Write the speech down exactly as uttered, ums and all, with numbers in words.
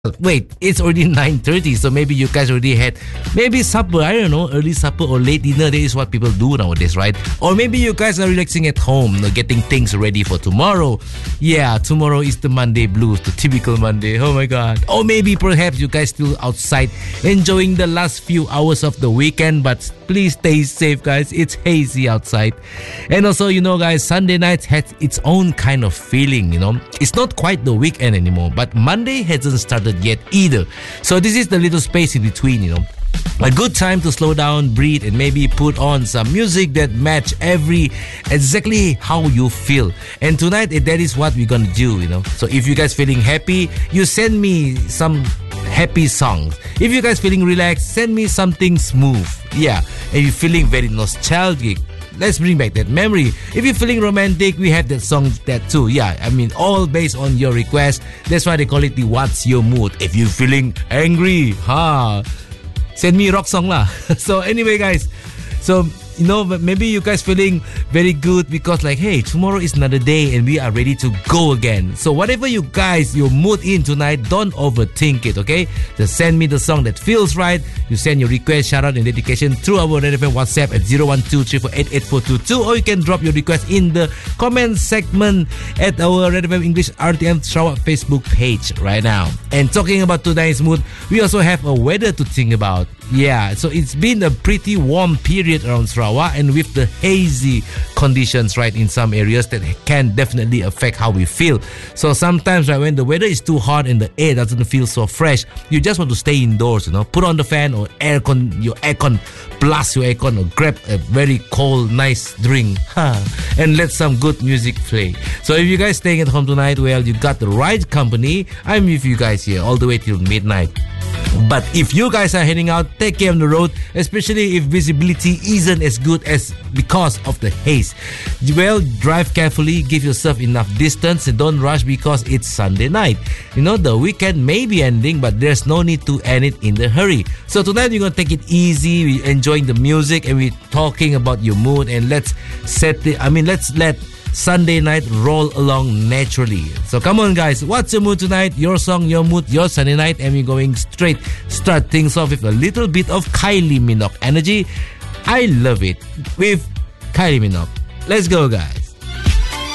Wait, it's already nine thirty, so maybe you guys already had maybe supper, I don't know, early supper or late dinner. That is what people do nowadays, right? Or maybe you guys are relaxing at home, you know, getting things ready for tomorrow. Yeah, tomorrow is the Monday blues, the typical Monday. Oh my God. Or maybe perhaps you guys still outside enjoying the last few hours of the weekend, but please stay safe, guys. It's hazy outside. And also, you know, guys, Sunday night has its own kind of feeling, you know. It's not quite the weekend anymore, but Monday hasn't started yet either. So this is the little space in between, you know. A good time to slow down, breathe, and maybe put on some music that match every exactly how you feel. And tonight, that is what we're gonna do, you know. So if you guys feeling happy, you send me some happy songs. If you guys feeling relaxed, send me something smooth. Yeah. And you're feeling very nostalgic, let's bring back that memory. If you're feeling romantic, we have that song that too. Yeah, I mean, all based on your request. That's why they call it the What's Your Mood. If you're feeling angry, huh? Send me rock song lah. So anyway, guys, so you know, maybe you guys feeling very good because like, hey, tomorrow is another day and we are ready to go again. So whatever you guys, your mood in tonight, don't overthink it, okay? Just send me the song that feels right. You send your request, shout out and dedication through our Red F M WhatsApp at zero one two three four eight eight four two two, or you can drop your request in the comment segment at our Red F M English R T M Sarawak Facebook page right now. And talking about tonight's mood, we also have a weather to think about. Yeah, so it's been a pretty warm period around Sarawak, and with the hazy conditions, right, in some areas that can definitely affect how we feel. So sometimes, right, when the weather is too hot and the air doesn't feel so fresh, you just want to stay indoors, you know, put on the fan or aircon, your aircon, blast your aircon, or grab a very cold, nice drink, huh, and let some good music play. So if you guys staying at home tonight, well, you got the right company. I'm with you guys here all the way till midnight. But if you guys are heading out, take care on the road, especially if visibility isn't as good as because of the haze. Well, drive carefully, give yourself enough distance, and don't rush because it's Sunday night. You know, the weekend may be ending, but there's no need to end it in the hurry. So tonight we're gonna take it easy, we're enjoying the music, and we're talking about your mood, and let's set it, I mean, let's let Sunday night roll along naturally. So come on, guys, what's your mood tonight? Your song, your mood, your Sunday night. And we're going straight, start things off with a little bit of Kylie Minogue energy. I love it with Kylie Minogue. Let's go, guys.